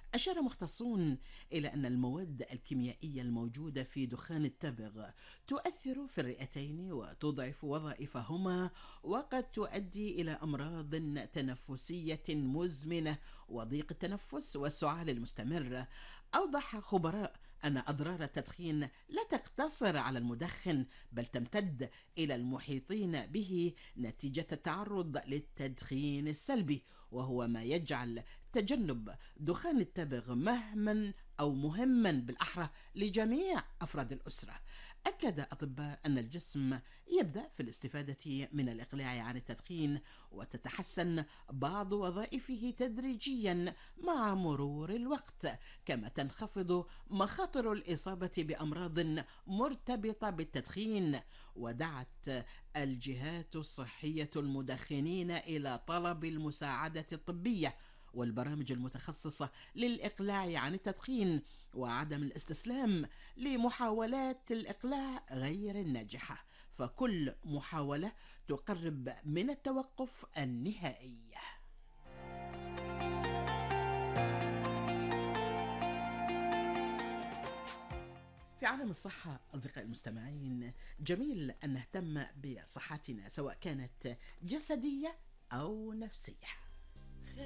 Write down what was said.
أشار مختصون إلى أن المواد الكيميائية الموجودة في دخان التبغ تؤثر في الرئتين وتضعف وظائفهما، وقد تؤدي إلى أمراض تنفسية مزمنة وضيق التنفس والسعال المستمر. أوضح خبراء أن أضرار التدخين لا تقتصر على المدخن، بل تمتد إلى المحيطين به نتيجة التعرض للتدخين السلبي، وهو ما يجعل تجنب دخان التبغ مهما أو مهما بالأحرى لجميع أفراد الأسرة. أكد أطباء أن الجسم يبدأ في الاستفادة من الإقلاع عن التدخين، وتتحسن بعض وظائفه تدريجيا مع مرور الوقت، كما تنخفض مخاطر الإصابة بأمراض مرتبطة بالتدخين. ودعت الجهات الصحية المدخنين إلى طلب المساعدة الطبية والبرامج المتخصصة للإقلاع عن التدخين، وعدم الاستسلام لمحاولات الإقلاع غير الناجحة، فكل محاولة تقرب من التوقف النهائي. في عالم الصحة أصدقائي المستمعين، جميل أن نهتم بصحتنا سواء كانت جسدية أو نفسية.